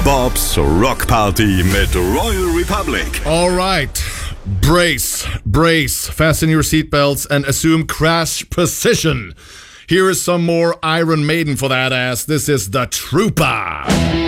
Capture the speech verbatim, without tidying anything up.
Bobs Rock Party mit Royal Republic. All right. Brace, brace, fasten your seatbelts and assume crash position. Here is some more Iron Maiden for that ass. This is The Trooper.